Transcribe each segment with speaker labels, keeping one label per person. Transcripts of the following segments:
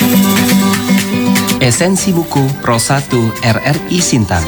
Speaker 1: Esensi buku Pro 1 RRI Sintang.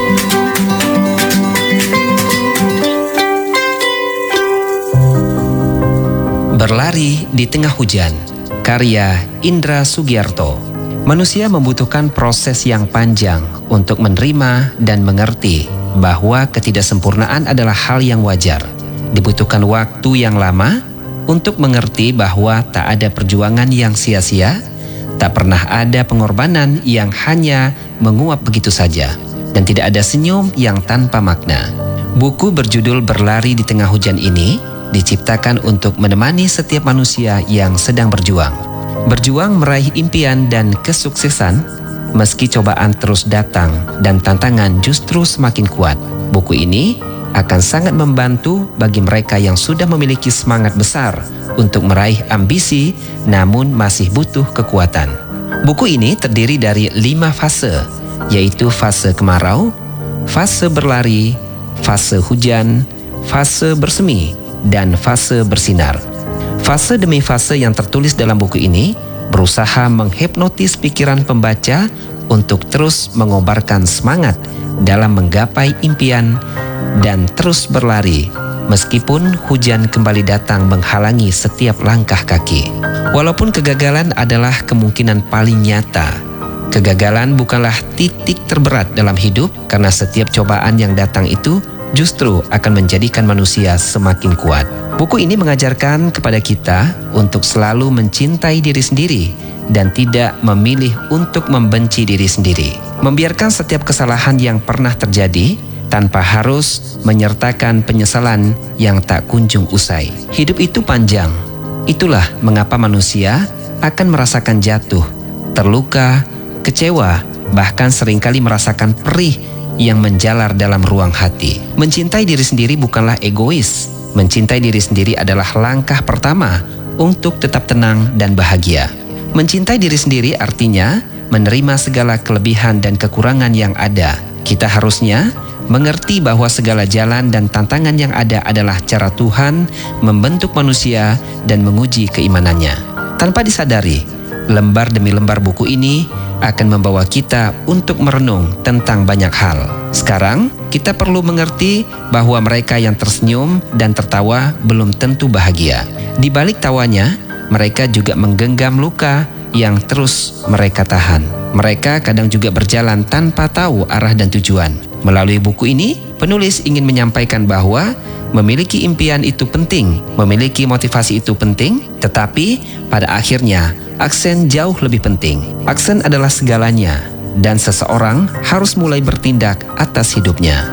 Speaker 1: Berlari di tengah hujan, karya Indra Sugiarto. Manusia membutuhkan proses yang panjang untuk menerima dan mengerti bahwa ketidaksempurnaan adalah hal yang wajar. Dibutuhkan waktu yang lama untuk mengerti bahwa tak ada perjuangan yang sia-sia, tak pernah ada pengorbanan yang hanya menguap begitu saja, dan tidak ada senyum yang tanpa makna. Buku berjudul Berlari di Tengah Hujan ini diciptakan untuk menemani setiap manusia yang sedang berjuang. Berjuang meraih impian dan kesuksesan, meski cobaan terus datang dan tantangan justru semakin kuat. Buku ini akan sangat membantu bagi mereka yang sudah memiliki semangat besar untuk meraih ambisi namun masih butuh kekuatan. Buku ini terdiri dari 5 fase, yaitu fase kemarau, fase berlari, fase hujan, fase bersemi, dan fase bersinar. Fase demi fase yang tertulis dalam buku ini berusaha menghipnotis pikiran pembaca untuk terus mengobarkan semangat dalam menggapai impian dan terus berlari meskipun hujan kembali datang menghalangi setiap langkah kaki. Walaupun kegagalan adalah kemungkinan paling nyata, kegagalan bukanlah titik terberat dalam hidup, karena setiap cobaan yang datang itu justru akan menjadikan manusia semakin kuat. Buku ini mengajarkan kepada kita untuk selalu mencintai diri sendiri dan tidak memilih untuk membenci diri sendiri. Membiarkan setiap kesalahan yang pernah terjadi tanpa harus menyertakan penyesalan yang tak kunjung usai. Hidup itu panjang. Itulah mengapa manusia akan merasakan jatuh, terluka, kecewa, bahkan seringkali merasakan perih yang menjalar dalam ruang hati. Mencintai diri sendiri bukanlah egois. Mencintai diri sendiri adalah langkah pertama untuk tetap tenang dan bahagia. Mencintai diri sendiri artinya menerima segala kelebihan dan kekurangan yang ada. Kita harusnya mengerti bahwa segala jalan dan tantangan yang ada adalah cara Tuhan membentuk manusia dan menguji keimanannya. Tanpa disadari, lembar demi lembar buku ini akan membawa kita untuk merenung tentang banyak hal. Sekarang, kita perlu mengerti bahwa mereka yang tersenyum dan tertawa belum tentu bahagia. Di balik tawanya, mereka juga menggenggam luka yang terus mereka tahan. Mereka kadang juga berjalan tanpa tahu arah dan tujuan. Melalui buku ini, penulis ingin menyampaikan bahwa memiliki impian itu penting, memiliki motivasi itu penting, tetapi pada akhirnya aksen jauh lebih penting. Aksen adalah segalanya, dan seseorang harus mulai bertindak atas hidupnya.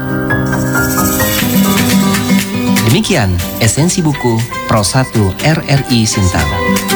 Speaker 1: Demikian esensi buku Pro 1 RRI Sintang.